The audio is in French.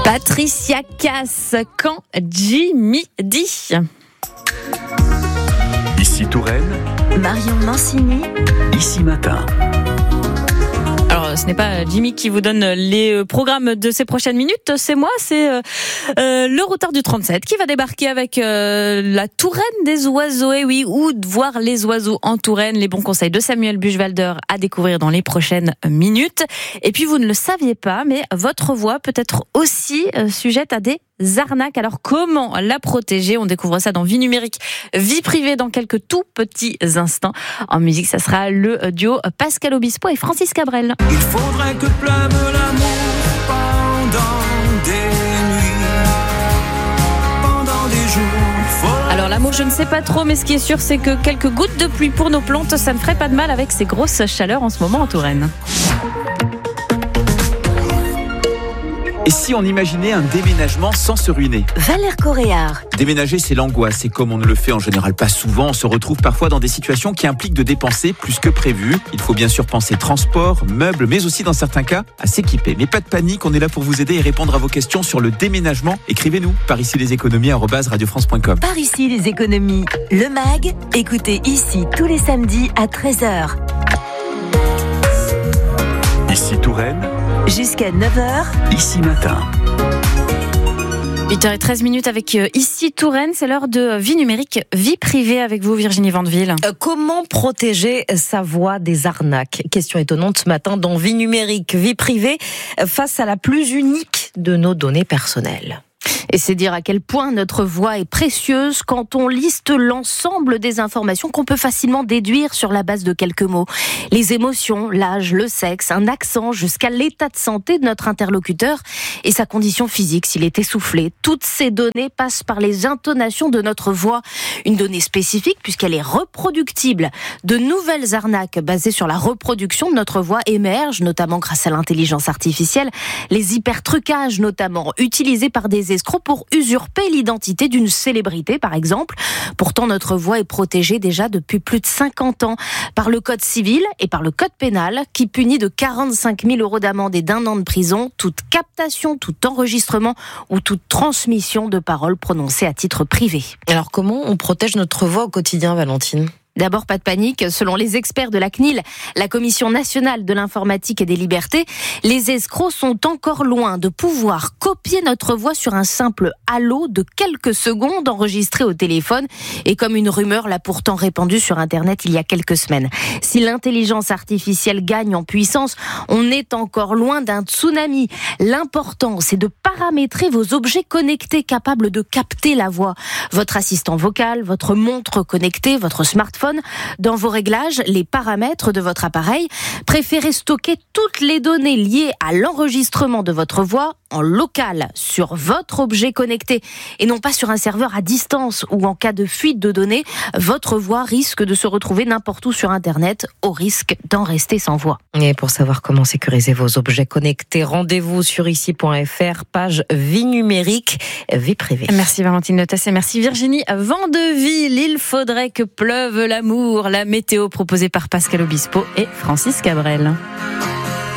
Patricia Cass, quand Jimmy dit. Ici Touraine, Marion Mancini, Ici Matin. Alors, ce n'est pas Jimmy qui vous donne les programmes de ces prochaines minutes, c'est moi, c'est le routard du 37 qui va débarquer avec la Touraine des oiseaux, et oui, ou de voir les oiseaux en Touraine, les bons conseils de Samuel Buchwalder à découvrir dans les prochaines minutes. Et puis, vous ne le saviez pas, mais votre voix peut être aussi sujette à des arnaques. Alors, comment la protéger? On découvre ça dans Vie numérique, vie privée dans quelques tout petits instants. En musique, ça sera le duo Pascal Obispo et Francis Cabrel. Il faudrait que pleuve l'amour pendant des nuits, pendant des jours. Alors l'amour, je ne sais pas trop, mais ce qui est sûr, c'est que quelques gouttes de pluie pour nos plantes, ça ne ferait pas de mal avec ces grosses chaleurs en ce moment en Touraine. Et si on imaginait un déménagement sans se ruiner? Valère Coréard. Déménager, c'est l'angoisse. Et comme on ne le fait en général pas souvent, on se retrouve parfois dans des situations qui impliquent de dépenser plus que prévu. Il faut bien sûr penser transport, meubles, mais aussi dans certains cas, à s'équiper. Mais pas de panique, on est là pour vous aider et répondre à vos questions sur le déménagement. Écrivez-nous par ici les économies @radiofrance.com. Par ici les économies. Le MAG, écoutez ici tous les samedis à 13h. Ici Touraine, Jusqu'à 9h. Ici Matin. 8h13 avec Ici Touraine, c'est l'heure de Vie numérique, vie privée avec vous Virginie Vandeville. Comment protéger sa voix des arnaques? Question étonnante ce matin dans Vie numérique, vie privée, face à la plus unique de nos données personnelles. Et c'est dire à quel point notre voix est précieuse quand on liste l'ensemble des informations qu'on peut facilement déduire sur la base de quelques mots. Les émotions, l'âge, le sexe, un accent, jusqu'à l'état de santé de notre interlocuteur et sa condition physique s'il est essoufflé. Toutes ces données passent par les intonations de notre voix. Une donnée spécifique puisqu'elle est reproductible. De nouvelles arnaques basées sur la reproduction de notre voix émergent, notamment grâce à l'intelligence artificielle. Les hypertrucages notamment, utilisés par des escrocs pour usurper l'identité d'une célébrité, par exemple. Pourtant, notre voix est protégée déjà depuis plus de 50 ans par le Code civil et par le Code pénal, qui punit de 45 000 € d'amende et d'1 an de prison toute captation, tout enregistrement ou toute transmission de paroles prononcées à titre privé. Alors comment on protège notre voix au quotidien, Valentine ? D'abord, pas de panique. Selon les experts de la CNIL, la Commission nationale de l'informatique et des libertés, les escrocs sont encore loin de pouvoir copier notre voix sur un simple allô de quelques secondes enregistré au téléphone et comme une rumeur l'a pourtant répandue sur Internet il y a quelques semaines. Si l'intelligence artificielle gagne en puissance, on est encore loin d'un tsunami. L'important, c'est de paramétrer vos objets connectés capables de capter la voix. Votre assistant vocal, votre montre connectée, votre smartphone. Dans vos réglages, les paramètres de votre appareil, préférez stocker toutes les données liées à l'enregistrement de votre voix en local sur votre objet connecté et non pas sur un serveur à distance où en cas de fuite de données, votre voix risque de se retrouver n'importe où sur Internet au risque d'en rester sans voix. Et pour savoir comment sécuriser vos objets connectés, rendez-vous sur ici.fr, page vie numérique, vie privée. Merci Valentine Letas et merci Virginie Vandeville. Il faudrait que pleuve l'amour, la météo proposée par Pascal Obispo et Francis Cabrel.